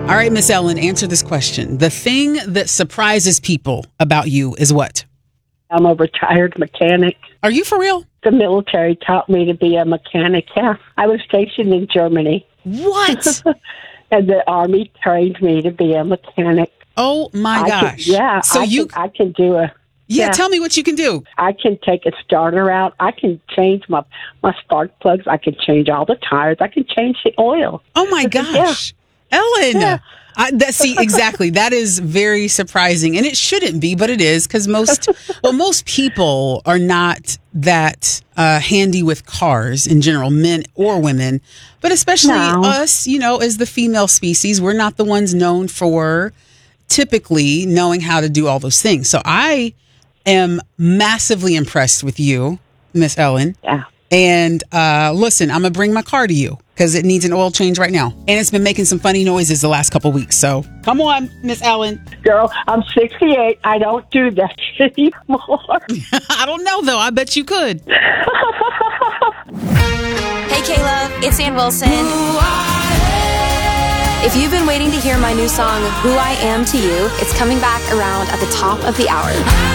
All right, Miss Ellen, answer this question. The thing that surprises people about you is what? I'm a retired mechanic. Are you for real? The military taught me to be a mechanic. Yeah, I was stationed in Germany. What? And the Army trained me to be a mechanic. Oh, my gosh. So I can do a... Yeah, tell me what you can do. I can take a starter out. I can change my spark plugs. I can change all the tires. I can change the oil. Oh, my gosh. Ellen. Yeah. See, exactly. That is very surprising. And it shouldn't be, but it is because most people are not that handy with cars in general, men or women. But especially us, as the female species, we're not the ones known for typically knowing how to do all those things. So I am massively impressed with you, Miss Ellen. Yeah. And listen, I'm going to bring my car to you because it needs an oil change right now. And it's been making some funny noises the last couple of weeks. So come on, Miss Ellen. Girl, I'm 68. I don't do that anymore. I don't know, though. I bet you could. Hey, Caleb. It's Ann Wilson. If you've been waiting to hear my new song, Who I Am to You, it's coming back around at the top of the hour.